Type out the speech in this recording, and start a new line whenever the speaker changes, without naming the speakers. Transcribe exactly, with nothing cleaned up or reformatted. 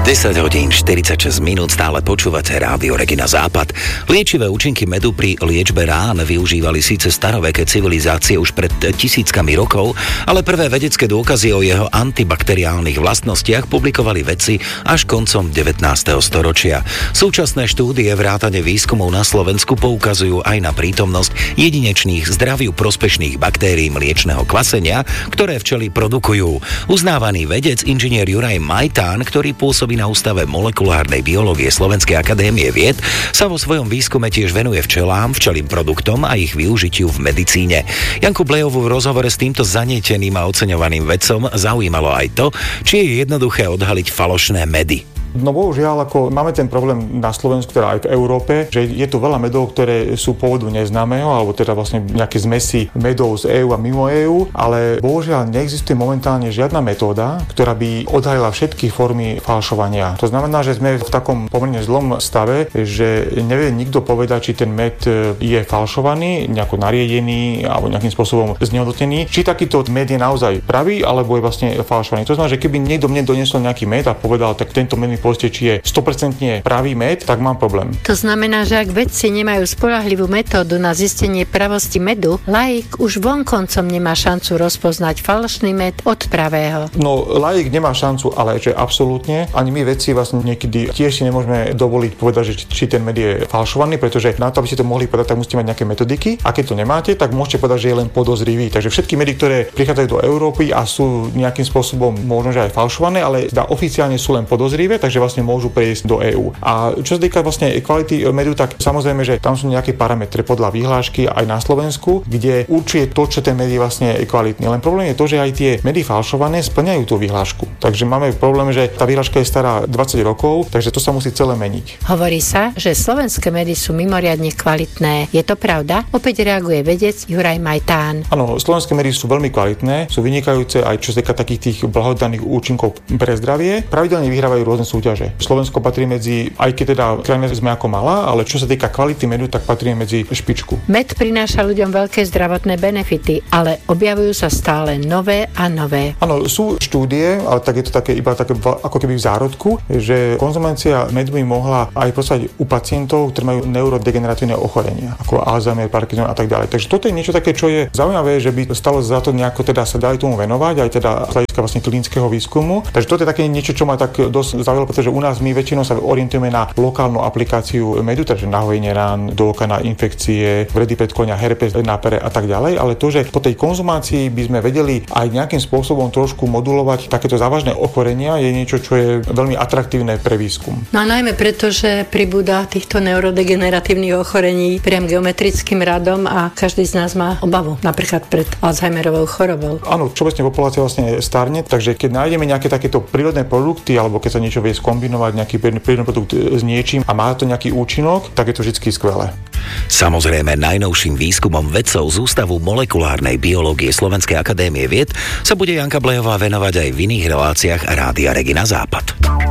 desať hodín štyridsaťšesť minút, stále počúvate Rádio Regina Západ. Liečivé účinky medu pri liečbe rán využívali síce staroveké civilizácie už pred tisíckami rokov, ale prvé vedecké dôkazy o jeho antibakteriálnych vlastnostiach publikovali vedci až koncom devätnásteho storočia. Súčasné štúdie vrátane výskumov na Slovensku poukazujú aj na prítomnosť jedinečných zdraviu prospešných baktérií mliečneho kvasenia, ktoré včely produkujú. Uznávaný vedec inžinier Juraj Majtán, ktorý pôsobí na Ústave molekulárnej biológie Slovenskej akadémie vied, sa vo svojom výskume tiež venuje včelám, včelým produktom a ich využitiu v medicíne. Janku Blejovú v rozhovore s týmto zanieteným a oceňovaným vedcom zaujímalo aj to, či je jednoduché odhaliť falošné medy.
No bohužiaľ, ako máme ten problém na Slovensku, teda aj v Európe, že je tu veľa medov, ktoré sú pôvodu neznámeho, alebo teda vlastne nejaké zmesi medov z EÚ a mimo EÚ, ale bohužiaľ neexistuje momentálne žiadna metóda, ktorá by odhalila všetky formy falšovania. To znamená, že sme v takom pomerne zlom stave, že nevie nikto povedať, či ten med je falšovaný, nejako nariedený alebo nejakým spôsobom znehodnotený, či takýto med je naozaj pravý, alebo je vlastne falšovaný. To znamená, že keby niekto mne doniesol nejaký med a povedal, tak tento med povedzte, či je sto percent pravý med, tak mám problém.
To znamená, že ak vedci nemajú spoľahlivú metódu na zistenie pravosti medu, laik už vonkoncom nemá šancu rozpoznať falošný med od pravého.
No, laik nemá šancu, ale že absolútne. Ani my vedci vlastne niekedy tiež si nemôžeme dovoliť povedať, že či ten med je falšovaný, pretože na to, aby ste to mohli povedať, tak musíte mať nejaké metodiky. A keď to nemáte, tak môžete povedať, že je len podozrivý. Takže všetky medy, ktoré prichádzajú do Európy a sú nejakým spôsobom možno že aj falšované, ale teda oficiálne sú len podozrivé, takže vlastne môžu prejsť do EÚ. A čo sa týka vlastne kvality medu, tak samozrejme, že tam sú nejaké parametre podľa vyhlášky aj na Slovensku, kde určuje to, čo ten med je vlastne kvalitný. Len problém je to, že aj tie medy falšované splňajú tú vyhlášku. Takže máme problém, že tá vyhláška je stará dvadsať rokov, takže to sa musí celé meniť.
Hovorí sa, že slovenské medy sú mimoriadne kvalitné. Je to pravda? Opäť reaguje vedec Juraj Majtán.
Áno, slovenské medy sú veľmi kvalitné, sú vynikajúce aj čo sa týka takých tých blahodárnych účinkov pre zdravie. Pravidelne vyhrávajú rôzne súťaže. Slovensko patrí medzi, aj keď teda krajina sme ako malá, ale čo sa týka kvality medu, tak patrí medzi špičku.
Med prináša ľuďom veľké zdravotné benefity, ale objavujú sa stále nové a nové.
Áno, sú štúdie, ale tak je to také iba také ako keby v zárodku, že konzumencia medu by mohla aj prostať u pacientov, ktorí majú neurodegeneratívne ochorenia, ako Alzheimer, Parkinson a tak ďalej. Takže toto je niečo také, čo je zaujímavé, že by stalo za to nejako teda sa dali tomu venovať, aj teda z hľadiska vlastne klinického výskumu. Takže toto je také niečo, čo ma tak dosť zaujalo, pretože u nás my väčšinou sa orientujeme na lokálnu aplikáciu medu, takže na hojenie rán, dôka na infekcie, vredy predkonia, herpes na pere a tak ďalej, ale to, že po tej konzumácii by sme vedeli aj nejakým spôsobom trošku modulovať takéto závažné ochorenia, je niečo, čo je veľmi atraktívne pre výskum.
No a najmä preto, že pribúda týchto neurodegeneratívnych ochorení priam geometrickým radom a každý z nás má obavu, napríklad pred Alzheimerovou chorobou.
Áno, všeobecne populácia vlastne starne, takže keď nájdeme nejaké takéto prírodné produkty alebo keď sa niečo vie skombinovať, nejaký prírodný produkt s niečím a má to nejaký účinok, tak je to vždy skvelé.
Samozrejme, najnovším výskumom vedcov z Ústavu molekulárnej biológie Slovenskej akadémie vied sa bude Janka Blejová venovať aj v iných reláciách Rádia Regina Západ.